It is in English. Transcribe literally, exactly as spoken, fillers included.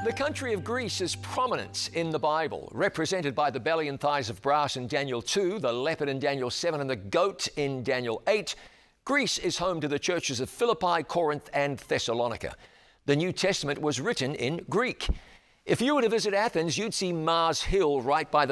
The country of Greece is prominent in the Bible, represented by the belly and thighs of brass in Daniel two, the leopard in Daniel seven, and the goat in Daniel eight. Greece is home to the churches of Philippi, Corinth, and Thessalonica. The New Testament was written in Greek. If you were to visit Athens, you'd see Mars Hill right by the